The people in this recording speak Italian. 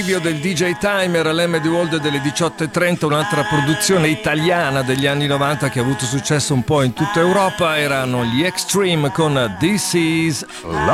Brivio del DJ Timer all'MD World delle 18:30, un'altra produzione italiana degli anni 90 che ha avuto successo un po' in tutta Europa. Erano gli Extreme con This Is Love.